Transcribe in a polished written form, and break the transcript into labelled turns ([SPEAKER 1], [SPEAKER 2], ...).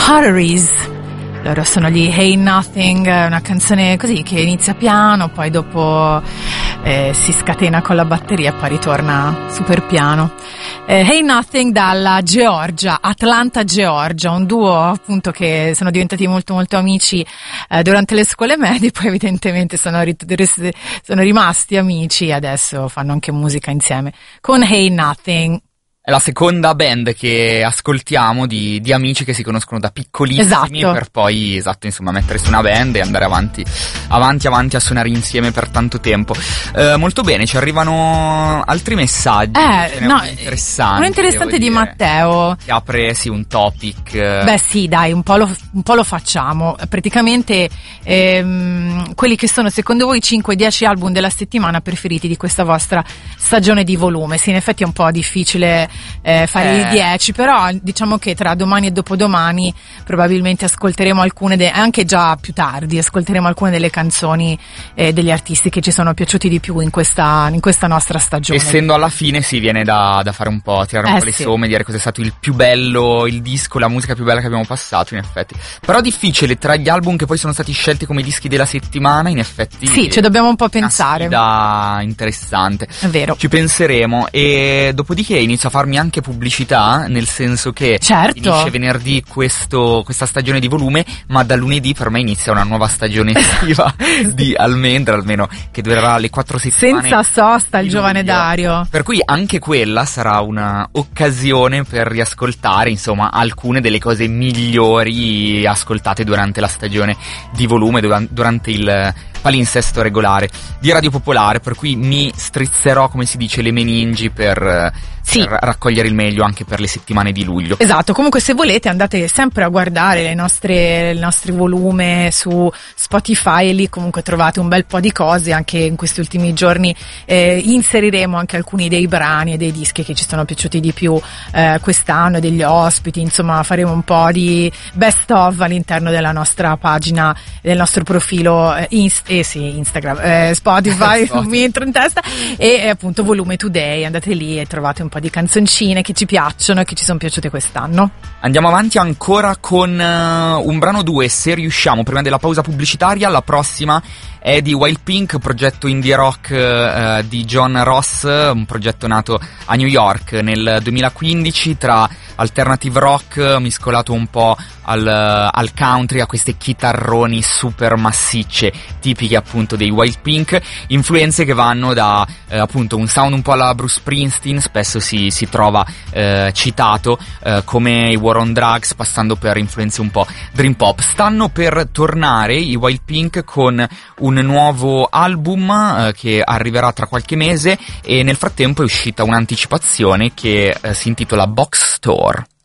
[SPEAKER 1] Potteries. Loro sono gli Hey Nothing, una canzone così che inizia piano, poi dopo si scatena con la batteria e poi ritorna super piano. Hey Nothing dalla Georgia, Atlanta, Georgia, un duo appunto che sono diventati molto molto amici durante le scuole medie, poi evidentemente sono rimasti amici e adesso fanno anche musica insieme con Hey Nothing.
[SPEAKER 2] È la seconda band che ascoltiamo di amici che si conoscono da piccolissimi,
[SPEAKER 1] esatto.
[SPEAKER 2] Per poi, insomma, mettere su una band e andare avanti a suonare insieme per tanto tempo. Molto bene, ci arrivano altri messaggi.
[SPEAKER 1] Uno interessante di Matteo.
[SPEAKER 2] Che apre, sì, un topic.
[SPEAKER 1] Beh sì, dai, un po' lo facciamo. Praticamente quelli che sono secondo voi 5-10 album della settimana preferiti di questa vostra stagione di volume. Sì, in effetti è un po' difficile fare i 10, però diciamo che tra domani e dopodomani probabilmente ascolteremo alcune anche già più tardi ascolteremo alcune delle canzoni degli artisti che ci sono piaciuti di più in questa nostra stagione.
[SPEAKER 2] Essendo alla fine si viene da fare un po', tirare un po' le somme, dire cosa è stato il più bello, il disco, la musica più bella che abbiamo passato, in effetti. Però difficile tra gli album che poi sono stati scelti come dischi della settimana, in effetti.
[SPEAKER 1] Sì, ci dobbiamo un po' pensare.
[SPEAKER 2] Una sfida interessante.
[SPEAKER 1] È vero.
[SPEAKER 2] Ci penseremo e dopodiché inizio a farmi anche pubblicità, nel senso che finisce venerdì questa stagione di volume, ma da lunedì per me inizia una nuova stagione estiva di almeno che durerà le 4 settimane.
[SPEAKER 1] Senza sosta il giovane Dario.
[SPEAKER 2] Per cui anche quella sarà una occasione per riascoltare, insomma, alcune delle cose migliori ascoltate durante la stagione di volume, durante il palinsesto regolare di Radio Popolare, per cui mi strizzerò, come si dice, le meningi per raccogliere il meglio anche per le settimane di luglio.
[SPEAKER 1] Esatto, comunque se volete andate sempre a guardare il nostro volume su Spotify e lì comunque trovate un bel po' di cose. Anche in questi ultimi giorni inseriremo anche alcuni dei brani e dei dischi che ci sono piaciuti di più quest'anno, degli ospiti, insomma faremo un po' di best of all'interno della nostra pagina, del nostro profilo Instagram, Spotify, mi entro in testa, e appunto Volume Today, andate lì e trovate un po' di canzoncine che ci piacciono e che ci sono piaciute quest'anno.
[SPEAKER 2] Andiamo avanti ancora con un brano 2, se riusciamo, prima della pausa pubblicitaria. La prossima è di Wild Pink, progetto indie rock di John Ross, un progetto nato a New York nel 2015 tra alternative rock miscolato un po' al country, a queste chitarroni super massicce tipiche appunto dei Wild Pink, influenze che vanno da appunto un sound un po' alla Bruce Springsteen, spesso si trova citato, come i War on Drugs, passando per influenze un po' dream pop. Stanno per tornare i Wild Pink con un nuovo album che arriverà tra qualche mese, e nel frattempo è uscita un'anticipazione che si intitola Box Store.